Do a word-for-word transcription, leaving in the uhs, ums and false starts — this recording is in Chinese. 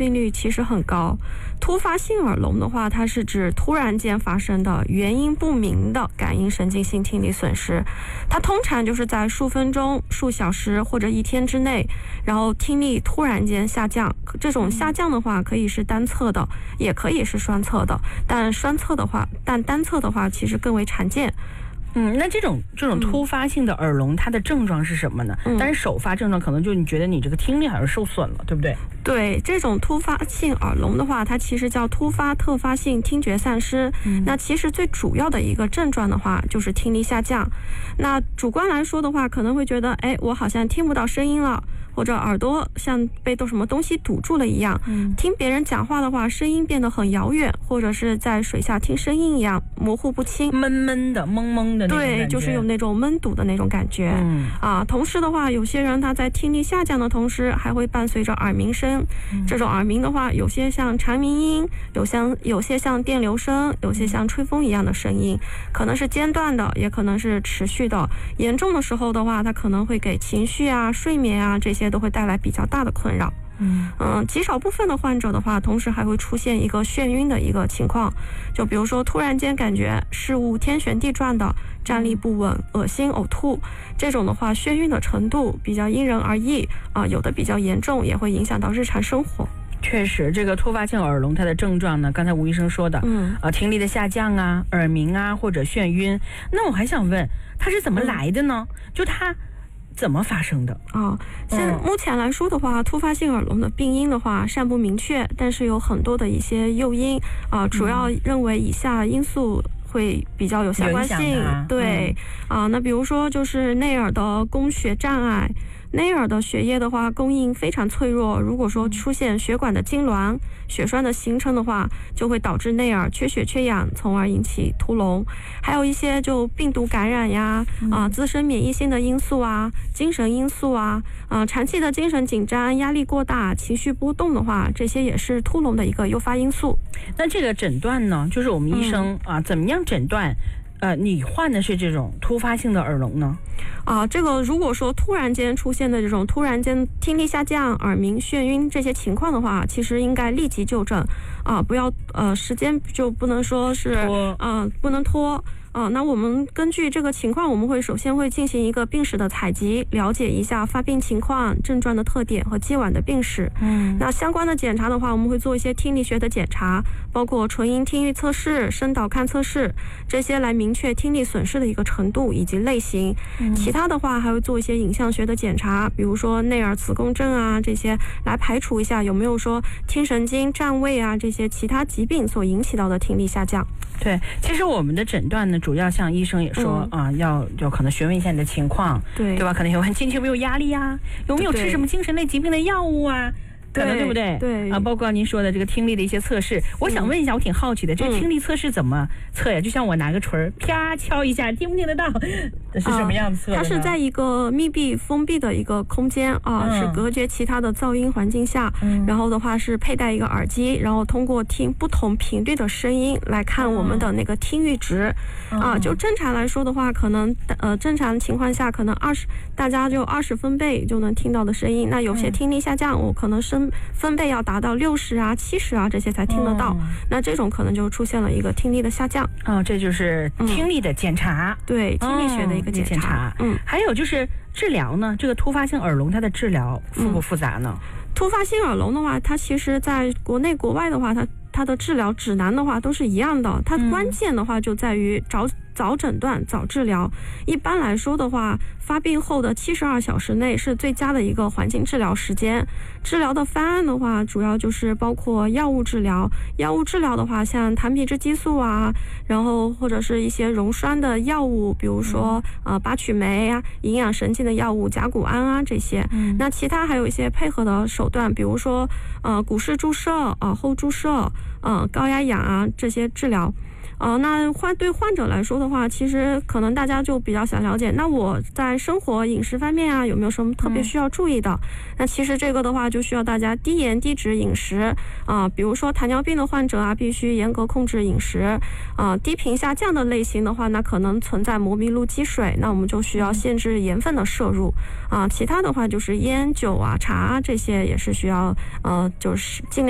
病率其实很高。突发性耳聋的话，它是指突然间发生的原因不明的感应神经性听力损失，它通常就是在数分钟、数小时或者一天之内，然后听力突然间下降。这种下降的话可以是单侧的，也可以是双侧的，但双侧的话但单侧的话其实更为常见。 嗯，那这种这种突发性的耳聋，它的症状是什么呢？嗯，但是首发症状可能就你觉得你这个听力好像受损了，对不对？ 对，这种突发性耳聋的话，它其实叫突发特发性听觉丧失。嗯，那其实最主要的一个症状的话，就是听力下降。那主观来说的话，可能会觉得，哎，我好像听不到声音了。或者耳朵像被都什么东西堵住了一样，嗯，听别人讲话的话，声音变得很遥远，或者是在水下听声音一样模糊不清， 闷闷的、蒙蒙的那种感觉。 对，就是有那种闷堵的那种感觉。嗯啊，同时的话，有些人他在听力下降的同时，还会伴随着耳鸣声。嗯，这种耳鸣的话，有些像蝉鸣音，有像有些像电流声，有些像吹风一样的声音，可能是间断的，也可能是持续的。严重的时候的话，它可能会给情绪啊、睡眠啊这些。都会带来比较大的困扰。嗯嗯，极少部分的患者的话，同时还会出现一个眩晕的一个情况，就比如说突然间感觉事物天旋地转的，站立不稳、恶心、呕吐，这种的话眩晕的程度比较因人而异啊、呃，有的比较严重，也会影响到日常生活。 确实，这个突发性耳聋它的症状呢，刚才吴医生说的，嗯，啊，听力的下降啊、耳鸣啊或者眩晕，那我还想问，它是怎么来的呢？嗯、就它。怎么发生的啊？现目前来说的话、嗯，突发性耳聋的病因的话尚不明确，但是有很多的一些诱因啊，主要认为以下因素会比较有相关性。对、嗯、啊，那比如说就是内耳的供血障碍。内耳的血液的话供应非常脆弱，如果说出现血管的痉挛、血栓的形成的话，就会导致内耳缺血缺氧，从而引起突聋。还有一些就病毒感染呀，啊、呃，自身免疫性的因素啊，精神因素啊，啊、呃，长期的精神紧张、压力过大、情绪波动的话，这些也是突聋的一个诱发因素。 那这个诊断呢，就是我们医生、嗯、啊，怎么样诊断？呃，你患的是这种突发性的耳聋呢？ 啊，这个如果说突然间出现的这种突然间听力下降、耳鸣、眩晕这些情况的话，其实应该立即就诊啊，不要呃时间就不能说是啊、呃、不能拖。啊，那我们根据这个情况，我们会首先会进行一个病史的采集，了解一下发病情况、症状的特点和既往的病史。嗯，那相关的检查的话，我们会做一些听力学的检查，包括纯音听域测试、声导看测试这些，来明确听力损失的一个程度以及类型。嗯，其他的话还会做一些影像学的检查，比如说内耳磁共振啊这些，来排除一下有没有说听神经占位啊这些其他疾病所引起到的听力下降。 对，其实我们的诊断呢，主要像医生也说、嗯、啊，要要可能询问一下你的情况，对对吧？可能有问近期有没有压力呀、啊，有没有吃什么精神类疾病的药物啊？可能对不对？ 对啊，包括您说的这个听力的一些测试，我想问一下，我挺好奇的，这个听力测试怎么测呀？就像我拿个锤儿啪敲一下，听不听得到？是什么样测的呢？ 它是在一个密闭封闭的一个空间啊、嗯，是隔绝其他的噪音环境下、嗯，然后的话是佩戴一个耳机，然后通过听不同频率的声音来看我们的那个听阈值、嗯、啊。就正常来说的话，可能呃正常情况下可能二十大家就二十分贝就能听到的声音，那有些听力下降，我可能声分贝要达到六十啊、七十啊这些才听得到、嗯，那这种可能就出现了一个听力的下降。 哦，这就是听力的检查。 嗯、对，听力学的一个检查。哦、检查嗯，还有就是治疗呢，这个突发性耳聋它的治疗复不复杂呢？ 嗯、突发性耳聋的话，它其实在国内国外的话，它它的治疗指南的话都是一样的，它关键的话就在于早。早诊断、早治疗。一般来说的话，发病后的七十二小时内是最佳的一个环境治疗时间。治疗的方案的话，主要就是包括药物治疗。药物治疗的话，像糖皮质激素啊，然后或者是一些溶栓的药物，比如说呃八曲酶啊、营养神经的药物甲钴胺啊这些。嗯、那其他还有一些配合的手段，比如说呃骨式注射、耳后注射、呃高压氧啊这些治疗。呃，那患对患者来说的话，其实可能大家就比较想了解，那我在生活饮食方面啊，有没有什么特别需要注意的？嗯、那其实这个的话，就需要大家低盐低脂饮食啊、呃，比如说糖尿病的患者啊，必须严格控制饮食啊、呃。低频下降的类型的话，那可能存在磨麋鹿积水，那我们就需要限制盐分的摄入啊、呃。其他的话就是烟酒啊、茶啊这些也是需要呃，就是尽量。